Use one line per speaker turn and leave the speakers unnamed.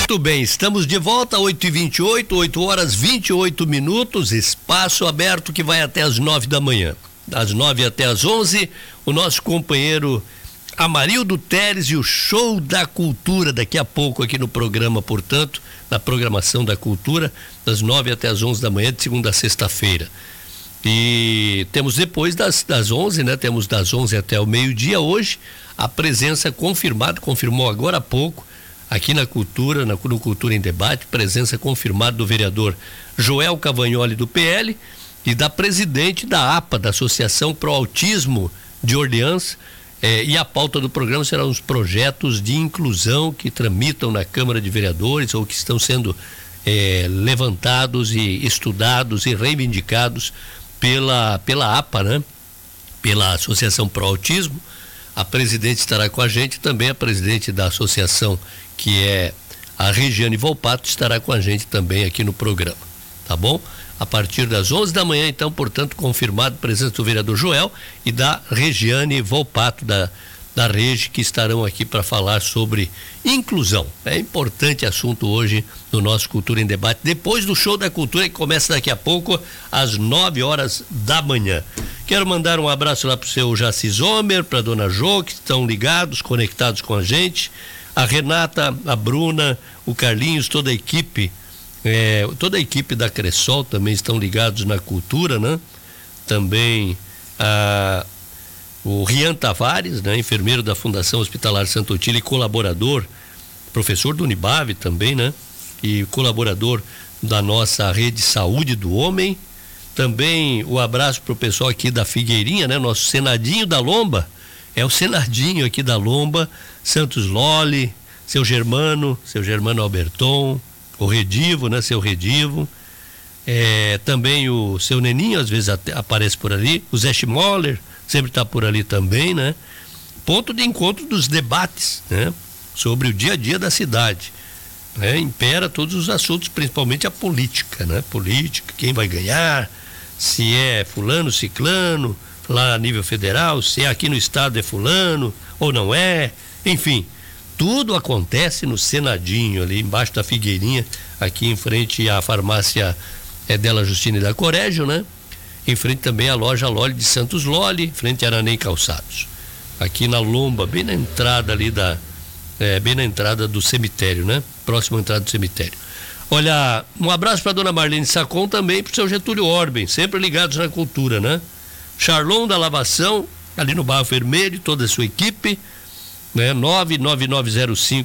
Muito bem, estamos de volta, 8h28, 8 horas 28 minutos, espaço aberto que vai até as 9 da manhã. Das 9 até as 11, o nosso companheiro Amarildo Teres e o Show da Cultura, daqui a pouco aqui no programa, portanto, na programação da cultura, das 9 até as 11 da manhã, de segunda a sexta-feira. E temos depois das 11, né? Temos das 11 até o meio-dia hoje, a presença confirmada, confirmou agora há pouco, aqui na Cultura, no Cultura em Debate, presença confirmada do vereador Joel Cavagnoli do PL e da presidente da APA, da Associação Pro Autismo de Orleans, e a pauta do programa serão os projetos de inclusão que tramitam na Câmara de Vereadores ou que estão sendo levantados e estudados e reivindicados pela APA, né? Pela Associação Pro Autismo. A presidente estará com a gente, também a presidente da associação, que é a Regiane Volpato, estará com a gente também aqui no programa, tá bom? A partir das 11 da manhã, então, portanto, confirmado a presença do vereador Joel e da Regiane Volpato, da Regi, que estarão aqui para falar sobre inclusão. É importante assunto hoje no nosso Cultura em Debate, depois do Show da Cultura, que começa daqui a pouco, às 9 horas da manhã. Quero mandar um abraço lá para o seu Jaci Zomer, para a dona Jo, que estão ligados, conectados com a gente, a Renata, a Bruna, o Carlinhos, toda a equipe da Cressol também estão ligados na cultura, né? Também o Rian Tavares, né? Enfermeiro da Fundação Hospitalar Santa Otília e colaborador, professor do Unibave também, né? E colaborador da nossa rede Saúde do Homem. Também o abraço para o pessoal aqui da Figueirinha, né? Nosso Senadinho da Lomba, é o Senadinho aqui da Lomba, Santos Loli, seu Germano Alberton, o Redivo, né? Seu Redivo, também o seu Neninho, às vezes aparece por ali, o Zé Schmoller, sempre está por ali também, né? Ponto de encontro dos debates, né? Sobre o dia a dia da cidade, né? Impera todos os assuntos, principalmente a política, né? Política, quem vai ganhar, se é fulano, ciclano, lá a nível federal, se é aqui no estado é fulano ou não é, enfim, tudo acontece no Senadinho, ali embaixo da Figueirinha, aqui em frente à farmácia Della Justina e da Corégio, né? Em frente também à loja Loli de Santos Loli, em frente a Araném Calçados. Aqui na Lomba, bem na entrada ali bem na entrada do cemitério, né? Próxima entrada do cemitério. Olha, um abraço para dona Marlene Sacon também, para o seu Getúlio Orben, sempre ligados na cultura, né? Charlon da Lavação, ali no Barro Vermelho, toda a sua equipe, né? 99905